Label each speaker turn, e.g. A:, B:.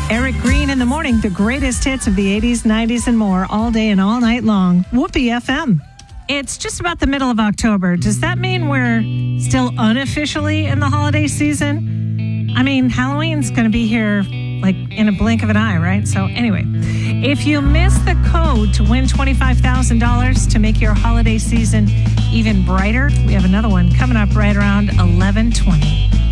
A: Eric Green in the morning, the greatest hits of the 80s, 90s, and more, all day and all night long. Whoopee FM. It's just about the middle of October. Does that mean we're still unofficially in the holiday season? I mean, Halloween's going to be here like in a blink of an eye, right? So anyway, if you missed the code to win $25,000 to make your holiday season even brighter, we have another one coming up right around 11:20.